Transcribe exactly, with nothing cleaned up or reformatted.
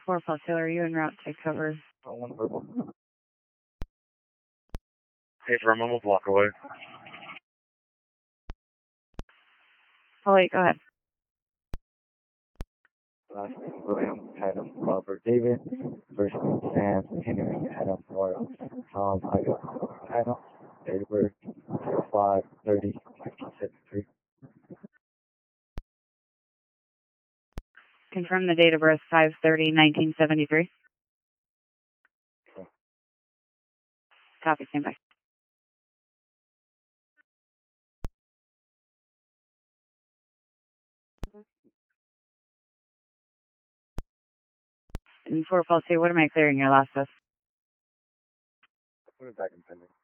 four False Hill, are you en route to cover? Oh, one purple. Hey, from I'm a block away. Oh, wait, go ahead. Last name William, Adam, Robert, David. First name Sam, Henry, Adam, Royal, Tom, Igo, Adam, date of birth, five thirty, nineteen seventy-three. Confirm the date of birth, five thirty, nineteen seventy-three. Okay. Copy, stand by. And four False Hill, what am I clearing your last bus? Put it back in pending.